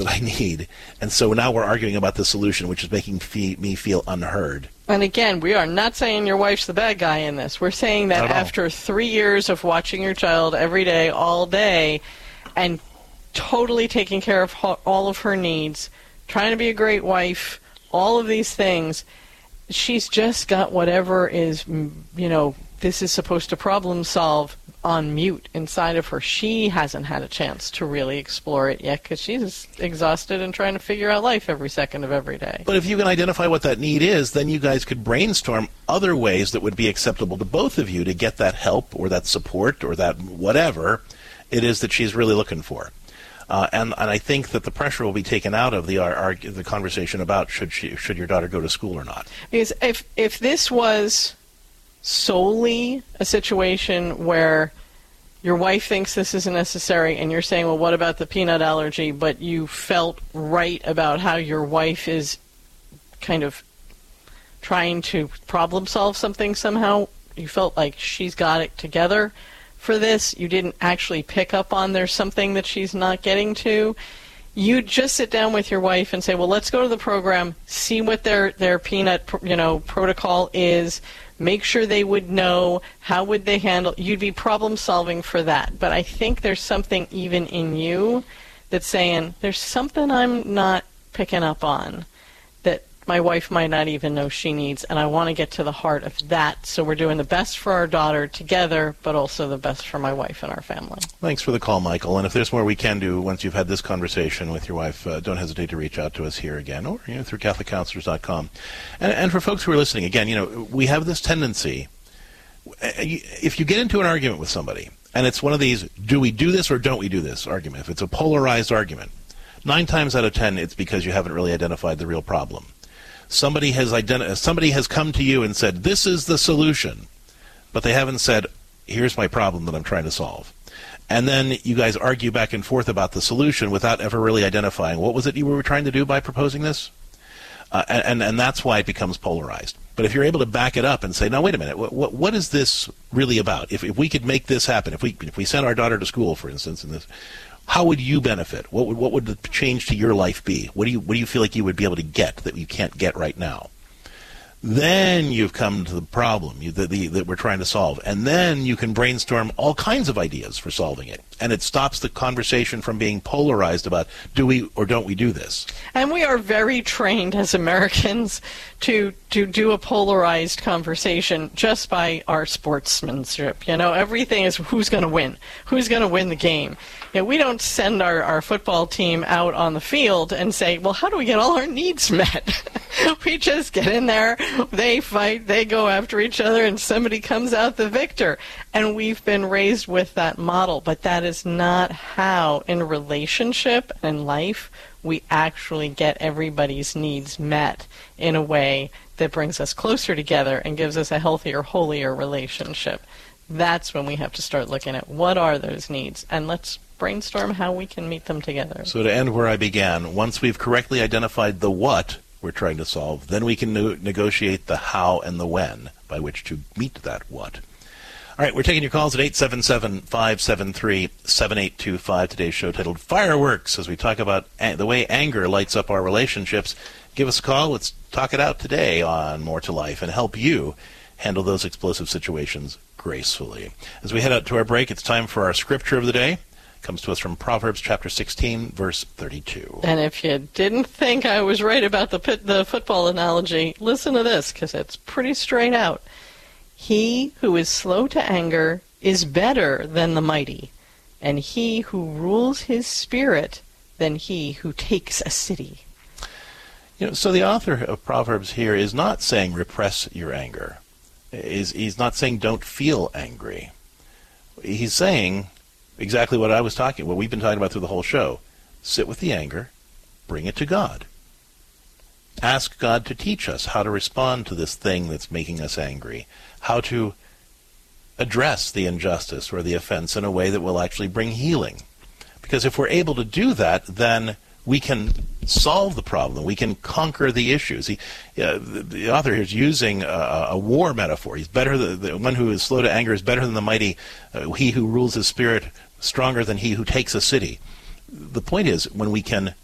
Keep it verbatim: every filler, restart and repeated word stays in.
I need? And so now we're arguing about the solution, which is making fe- me feel unheard. And again, we are not saying your wife's the bad guy in this. We're saying that after three years of watching your child every day, all day, and totally taking care of all of her needs, trying to be a great wife, all of these things, she's just got whatever is, you know, this is supposed to problem solve on mute inside of her. She hasn't had a chance to really explore it yet because she's exhausted and trying to figure out life every second of every day. But if you can identify what that need is, then you guys could brainstorm other ways that would be acceptable to both of you to get that help or that support or that whatever it is that she's really looking for. Uh, and, and I think that the pressure will be taken out of the our, the conversation about should she should your daughter go to school or not. Because if if this was solely a situation where your wife thinks this isn't necessary and you're saying, well, what about the peanut allergy, but you felt right about how your wife is kind of trying to problem solve something somehow, you felt like she's got it together for this, you didn't actually pick up on there's something that she's not getting to, you just sit down with your wife and say, well, let's go to the program, see what their, their peanut, you know, protocol is, make sure they would know, how would they handle, you'd be problem solving for that. But I think there's something even in you that's saying, there's something I'm not picking up on that my wife might not even know she needs, and I want to get to the heart of that. So we're doing the best for our daughter together, but also the best for my wife and our family. Thanks for the call, Michael. And if there's more we can do once you've had this conversation with your wife, uh, don't hesitate to reach out to us here again or you know, through Catholic Counselors dot com. And, and for folks who are listening, again, you know, we have this tendency, if you get into an argument with somebody, and it's one of these, do we do this or don't we do this argument, if it's a polarized argument, nine times out of ten, it's because you haven't really identified the real problem. Somebody has identi- somebody has come to you and said, this is the solution, but they haven't said, here's my problem that I'm trying to solve. And then you guys argue back and forth about the solution without ever really identifying what was it you were trying to do by proposing this? Uh, and, and that's why it becomes polarized. But if you're able to back it up and say, now, wait a minute, what, what, what is this really about? If, if we could make this happen, if we if we sent our daughter to school, for instance, in this, how would you benefit? What would what would the change to your life be? What do you what do you feel like you would be able to get that you can't get right now? Then you've come to the problem you, the, the, that we're trying to solve. And then you can brainstorm all kinds of ideas for solving it. And it stops the conversation from being polarized about do we or don't we do this. And we are very trained as Americans to to do a polarized conversation just by our sportsmanship. You know, everything is who's going to win, who's going to win the game. You know, we don't send our, our football team out on the field and say, well, how do we get all our needs met? We just get in there, they fight, they go after each other, and somebody comes out the victor. And we've been raised with that model, but that is not how, in a relationship and life, we actually get everybody's needs met in a way that brings us closer together and gives us a healthier, holier relationship. That's when we have to start looking at what are those needs, and let's brainstorm how we can meet them together. So to end where I began, once we've correctly identified the what we're trying to solve, then we can no- negotiate the how and the when by which to meet that what. All right, we're taking your calls at eight seven seven, five seven three, seven eight two five. Today's show titled Fireworks, as we talk about a- the way anger lights up our relationships. Give us a call. Let's talk it out today on More to Life and help you handle those explosive situations gracefully. As we head out to our break, it's time for our scripture of the day. It comes to us from Proverbs chapter sixteen, verse thirty-two. And if you didn't think I was right about the pit, the football analogy, listen to this, because it's pretty straight out. He who is slow to anger is better than the mighty, and he who rules his spirit than he who takes a city. You know, so the author of Proverbs here is not saying repress your anger. Is he's not saying don't feel angry. He's saying exactly what I was talking, what we've been talking about through the whole show. Sit with the anger, bring it to God. Ask God to teach us how to respond to this thing that's making us angry, how to address the injustice or the offense in a way that will actually bring healing. Because if we're able to do that, then we can solve the problem. We can conquer the issues. He, uh, the, the author here is using a, a war metaphor. He's better. The, the one who is slow to anger is better than the mighty. Uh, he who rules his spirit stronger than he who takes a city. The point is, when we can